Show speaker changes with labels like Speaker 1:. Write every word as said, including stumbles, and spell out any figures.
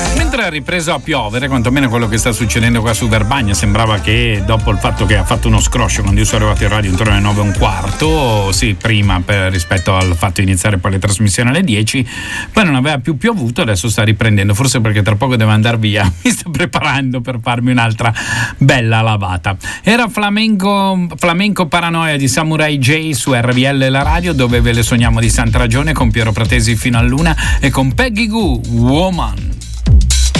Speaker 1: Mentre ha ripreso a piovere, quantomeno quello che sta succedendo qua su Verbagna, sembrava che dopo il fatto che ha fatto uno scroscio quando io sono arrivato in radio intorno alle nove e un quarto, sì, prima per, rispetto al fatto di iniziare poi le trasmissioni alle dieci, poi non aveva più piovuto, adesso sta riprendendo, forse perché tra poco deve andare via, mi sto preparando per farmi un'altra bella lavata. Era Flamenco, Flamenco Paranoia di Samurai J su R V L La Radio, dove ve le sogniamo di santa ragione, con Piero Pratesi fino a luna e con Peggy Goo, Woman.